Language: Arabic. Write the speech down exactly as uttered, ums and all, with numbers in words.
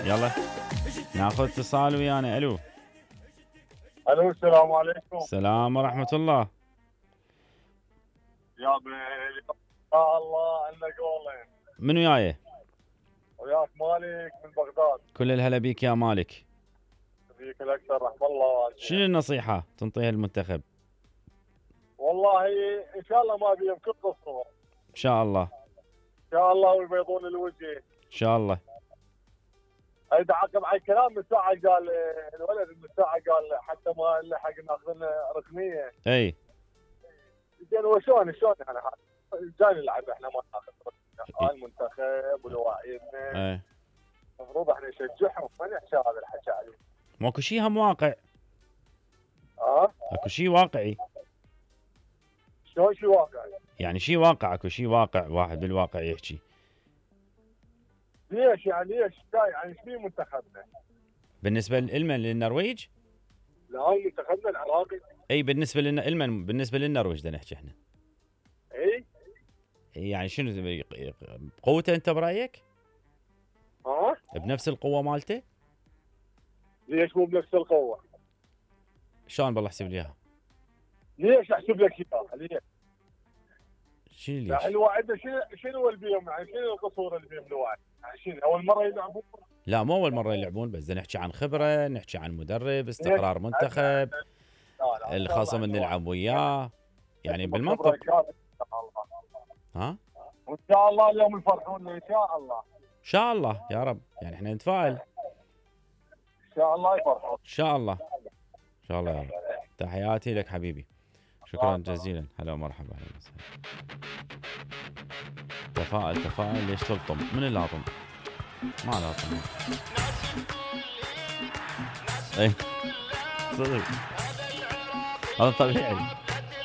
يلا ناخذ اتصال ويانا. الو الو السلام عليكم. السلام ورحمة الله. يا بي يا الله عندنا قولين. من وياي؟ وياك مالك من بغداد. كل الهلا بيك يا مالك. فيك الاكثر رحم الله والديك. شنو النصيحة تنطيها المنتخب؟ والله ان شاء الله ما بيهم كل قصور. ان شاء الله. ان شاء الله ويبيضون الوجه. ان شاء الله. اذا عقب على الكلام من ساعه قال الولد من ساعه قال حتى ما لحق ناخذ لنا ركنيه. اي زين وشلون شلون يعني جاي نلعب احنا ما ناخذ ركنيه. المنتخب ولواعينا. اي المفروض احنا نشجعهم ما نحكي هذا الحكي عليه. ماكو شيء هم واقع. اه اكو شيء واقعي. شلون شيء واقعي؟ يعني شيء واقع، اكو شيء واقع واحد بالواقع يحكي. ليش يعني ليش يعني ايش في منتخبنا؟ بالنسبة للمن للنرويج؟ لا منتخبنا العراقي. اي بالنسبة لنا المن بالنسبة للنرويج بدنا نحكي احنا. اي يعني شنو قوته انت برايك؟ ها؟ بنفس القوة مالته؟ ليش مو بنفس القوة؟ شلون بالله احسب لي اياها؟ ليش احسب لك اياها؟ ليش؟ شنو ليش؟ يعني الواعدة شنو شنو اللي بيهم يعني شنو القصور اللي بيهم الواعد؟ يعني شنو اول مرة يلعبون؟ لا مو اول مرة يلعبون، بس بدنا نحكي عن خبرة، نحكي عن مدرب، استقرار منتخب، الخصم اللي نلعب وياه، يعني بالمنطق. ها؟ وان شاء الله اليوم يفرحونا ان شاء الله. ان شاء الله يا رب، يعني احنا نتفائل. ان شاء الله يفرحون. ان شاء الله. ان شاء الله يا رب. تحياتي لك حبيبي. شكرا جزيلا. هلا ومرحبا. اهلا وسهلا. تفائل تفائل. ليش تلطم؟ من اللي لاطم؟ ما لاطم. اي صدق هذا طبيعي.